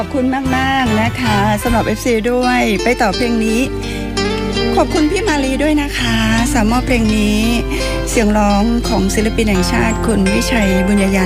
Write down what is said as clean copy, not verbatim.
ขอบคุณมากๆนะคะสำหรับ FC ด้วยไปต่อเพลงนี้ขอบคุณพี่มาลีด้วยนะคะสามมอบเพลงนี้เสียงร้องของศิลปินแห่งชาติคุณวิชัยบุญญา